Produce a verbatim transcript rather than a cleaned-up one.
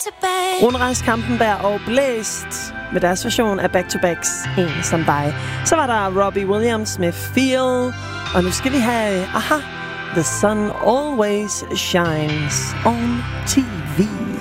Rune Rask, Kampenberg og Blæst med deres version af Back to Backs En som dig. Så var der Robbie Williams med Feel. Og nu skal vi have, aha, The Sun Always Shines on T V.